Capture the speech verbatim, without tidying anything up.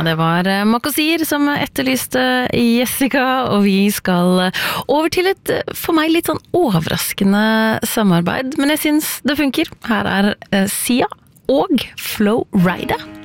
Ja, det var Makosir som etterlyste Jessica, og vi skal over til et for meg litt sånn overraskende samarbeid, men jeg synes det funker. Her er Sia og Flow Rida.